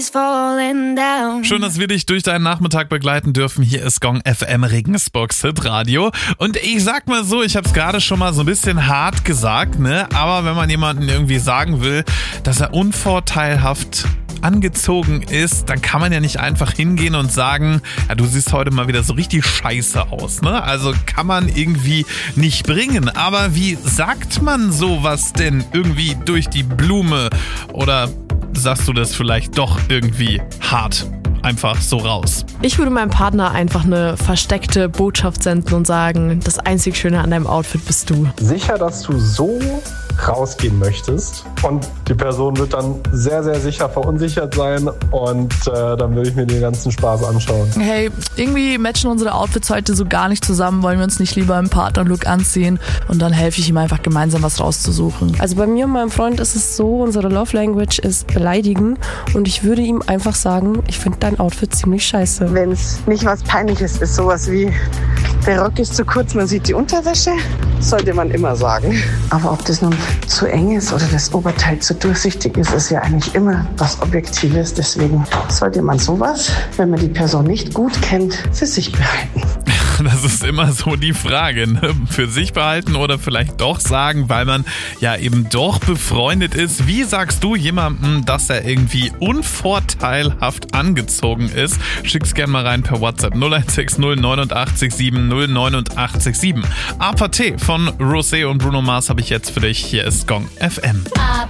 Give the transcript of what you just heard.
Schön, dass wir dich durch deinen Nachmittag begleiten dürfen. Hier ist Gong FM Regensburgs Hitradio. Und ich sag mal so, ich habe es gerade schon mal so ein bisschen hart gesagt, ne? Aber wenn man jemanden irgendwie sagen will, dass er unvorteilhaft angezogen ist, dann kann man ja nicht einfach hingehen und sagen, ja, du siehst heute mal wieder so richtig scheiße aus, ne? Also kann man irgendwie nicht bringen. Aber wie sagt man sowas denn irgendwie durch die Blume? Oder sagst du das vielleicht doch irgendwie hart einfach so raus? Ich würde meinem Partner einfach eine versteckte Botschaft senden und sagen, das einzig Schöne an deinem Outfit bist du. Sicher, dass du so rausgehen möchtest und die Person wird dann sehr, sehr sicher verunsichert sein und dann würde ich mir den ganzen Spaß anschauen. Hey, irgendwie matchen unsere Outfits heute so gar nicht zusammen, wollen wir uns nicht lieber im Partnerlook anziehen und dann helfe ich ihm einfach gemeinsam was rauszusuchen. Also bei mir und meinem Freund ist es so, unsere Love Language ist beleidigen und ich würde ihm einfach sagen, ich finde dein Outfit ziemlich scheiße. Wenn es nicht was Peinliches ist, sowas wie der Rock ist zu kurz, man sieht die Unterwäsche, sollte man immer sagen. Aber ob das nun zu eng ist oder das Oberteil zu durchsichtig ist, ist ja eigentlich immer was Objektives. Deswegen sollte man sowas, wenn man die Person nicht gut kennt, für sich behalten. Das ist immer so die Frage, ne? Für sich behalten oder vielleicht doch sagen, weil man ja eben doch befreundet ist. Wie sagst du jemandem, dass er irgendwie unvorteilhaft angezogen ist? Schick's gerne mal rein per WhatsApp 0160 89 7 089 7. APT von Rosé und Bruno Mars habe ich jetzt für dich. Hier ist Gong FM.